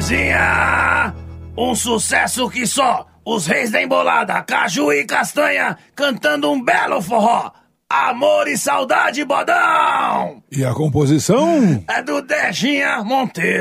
Terezinha! Um sucesso que só os reis da embolada, Caju e Castanha, cantando um belo forró. Amor e Saudade, bodão! E a composição? É do Dejinha Monteiro.